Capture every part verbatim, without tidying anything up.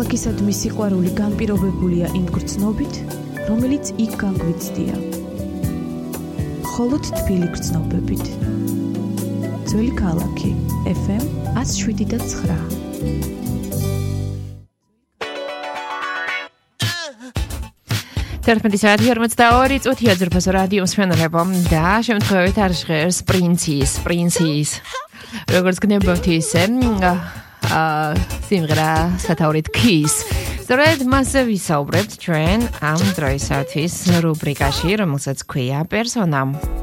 ქალაქისადმი სიყვარული განპირობებულია იმ გრძნობით, რომელიც იქ განგვიცდია. მხოლოდ თბილი გრძნობებით. ძველი ქალაქი ეფ ემ ათს შვიდი და ცხრა. თერთმეტი საათი ორმოცდაორი წუთია ძვირფასო რადიოს მსმენელებო და შემთხვევით არ ჟღერს პრინცის, პრინცის. როგორც გნებობთ ისე აა სიმღერა სათაურით Kiss. სწორედ მასზე ვისაუბრებთ ჩვენ ამ დროისათვის რუბრიკაში, რომელსაც ქვია პერსონა.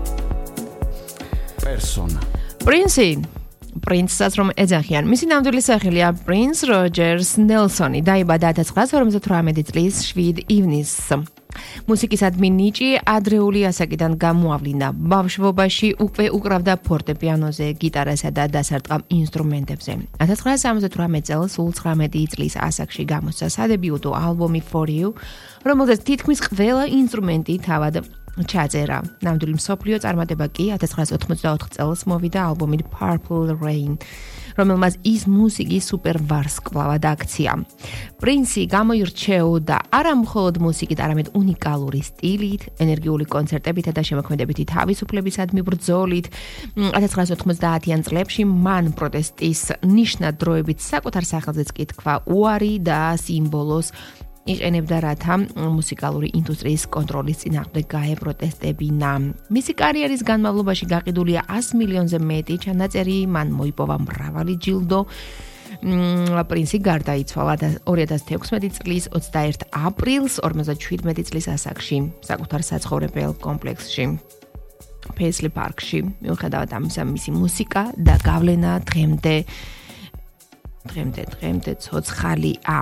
პერსონა. პრინცი პრინცსაც რომ ეძახიან. მისი ნამდვილი სახელია პრინც როჯერს ნელსონი. დაიბადა ათას ცხრაას ორმოცდათვრამეტი წლის შვიდ ივნისს. მუსიკისადმი ნიჭი ადრეული ასაკიდან გამოავლინა. ბავშვობაში უკვე უკრავდა ფორტეპიანოზე, გიტარასა და დასარტყამ ინსტრუმენტებზე. ათას ცხრაას სამოცდათვრამეტ წელს სულ ცხრამეტი წლის ასაკში გამოსცა სადებიუტო ალბომი For You, რომელზეც თითქმის ყველა ინსტრუმენტი თავად ჩაწერა. ნამდვილი მსოფლიო წარმატება კი ათას ცხრაას ოთხმოცდაოთხ წელს მოვიდა ალბომით Purple Rain, რომელმაც ის მუსიკის სუპერ ვარსკვლავად აქცია. პრინცი გამოირჩეოდა არა მხოლოდ მუსიკით, არამედ უნიკალური სტილით, ენერგიული კონცერტებითა და შემოქმედებითი თავისუფლებისადმი ბრძოლით. ათას ცხრაას ოთხმოცდაათიან წლებში მან პროტესტის ნიშნად დროებით საკუთარ სახელზეც კი თქვა უარი და სიმბოლოს იყენებდა, რათა მუსიკალური ინდუსტრიის კონტროლის წინააღმდეგ გაეპროტესტებინა. მისი კარიერის განმავლობაში გაყიდულია ას მილიონზე მეტი ჩანაწერი, მან მოიპოვა მრავალი ჯილდო. პრინცი გარდაიცვალა ორი ათას თექვსმეტი წლის ოცდაერთი აპრილს ორმოცდაშვიდმეტი წლის ასაკში, საკუთარ საცხოვრებელ კომპლექსში, პეისლი პარკში. მიუხედავად ამისა, მისი მუსიკა და გავლენა დღემდე დღემდე დღემდე ცოცხალია.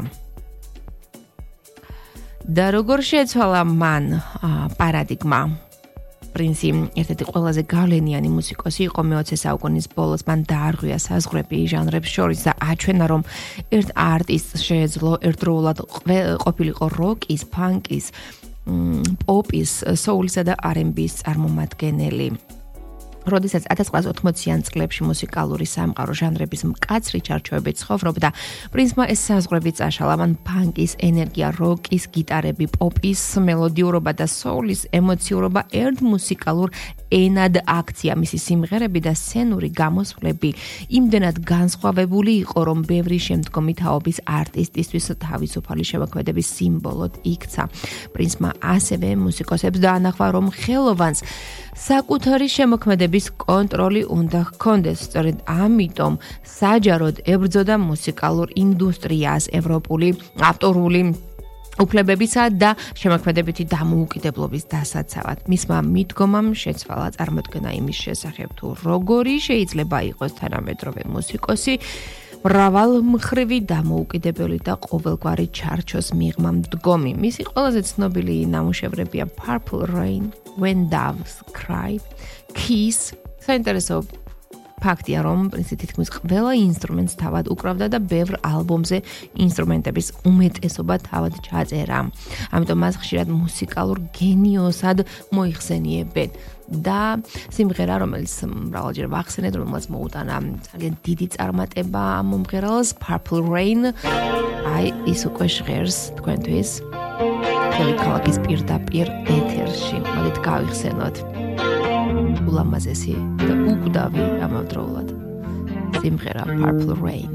და როგორ შეცვალა მან პარადიგმა. პრინცი ერთ-ერთი ყველაზე გავლენიანი მუსიკოსი იყო მეოცე საუკუნის ბოლოს. მან დაარღვია საზღვრები ჟანრებს შორის და აჩვენა, რომ ერთ არტისტს შეეძლო ერთდროულად ყოფილიყო როკის, ფანკის, პოპის, соуლისა და არ ენდ ბის წარმომადგენელი. როდესაც ათას ცხრაას ოთხმოციან წლებში მუსიკალური სამყარო ჟანრების მკაცრი ჩარჩოებით ცხოვრობდა, პრინცმა ეს საზღვრები წაშალა. მან ფანკის ენერგია, როკის, გიტარები, პოპის მელოდიურობა და соуლის ემოციურობა ერთ მუსიკალურ ენად აქცია. მისი სიმღერები და სცენური გამოსვლები იმდენად განსხვავებული იყო, რომ ბევრი შემდგომი თაობის არტისტისთვის თავისუფალი შემოქმედების სიმბოლოდ იქცა. პრინცმა ასევე მუსიკოსებს დაანახვა, რომ ხელოვანს საკუთარი შემოქმედების კონტროლი უნდა ჰქონდეს. სწორედ ამიტომ საჯაროდ ებრძოდა მუსიკალურ ინდუსტრიას ევროპული ავტორული უფლებებისა და შემოქმედებითი დამოუკიდებლობის დასაცავად. მისმა მიდგომამ შეცვალა წარმოდგენა იმის შესახებ, თუ როგორი შეიძლება იყოს თანამედროვე მუსიკოსი მრავალმხრივი, დამოუკიდებელი და ყოველგვარი ჩარჩოს მიღმა მდგომი. მისი ყველაზე ცნობილი ნამუშევრებია Purple Rain, When Doves Cry, Kiss. საინტერესო ფაქტია, რომ პრინცი თითქმის ყველა ინსტრუმენტს თავად უკრავდა და ბევრ ალბომზე ინსტრუმენტების უმეტესობა თავად ჩაწერა. ამიტომ მას ხშირად მუსიკალურ გენიოსად მოიხსენიებენ. და სიმღერა, რომელიც მრავალჯერ ვახსენეთ, რომელსაც მოუტანა ძალიან დიდი წარმატება ამ მომღერალს, Purple Rain, აი ის უკვე ჟღერს თქვენთვის მთელი ქალაქის პირდაპირ ეთერში. მოდით გავიხსენოთ ულამაზესი და უკვდავი ამავდროულად სიმღერა Purple Rain.